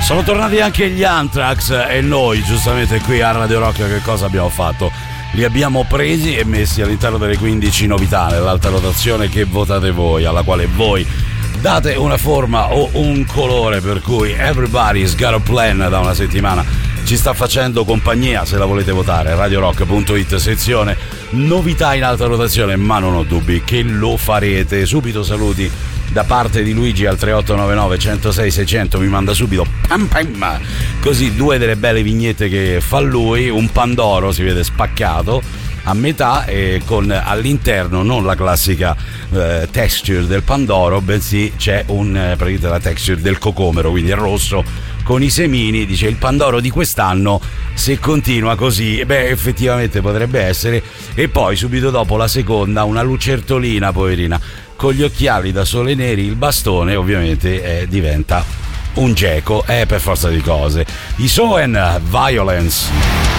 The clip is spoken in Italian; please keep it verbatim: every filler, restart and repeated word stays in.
Sono tornati anche gli Anthrax e noi giustamente qui a Radio Rock che cosa abbiamo fatto? Li abbiamo presi e messi all'interno delle quindici novità nell'alta rotazione che votate voi, alla quale voi date una forma o un colore, per cui Everybody's Got a Plan da una settimana ci sta facendo compagnia. Se la volete votare, radiorock punto it, sezione novità in alta rotazione, ma non ho dubbi che lo farete. Subito saluti da parte di Luigi al tre otto nove nove uno zero sei sei zero zero, mi manda subito pam pam, così due delle belle vignette che fa lui, un Pandoro si vede spaccato a metà e con all'interno non la classica eh, texture del Pandoro, bensì c'è un eh, praticamente la texture del cocomero, quindi è rosso con i semini. Dice il Pandoro di quest'anno, se continua così, beh effettivamente potrebbe essere. E poi subito dopo la seconda, una lucertolina poverina con gli occhiali da sole neri, il bastone ovviamente eh, diventa un geco, è eh, per forza di cose. I Soen, Violence.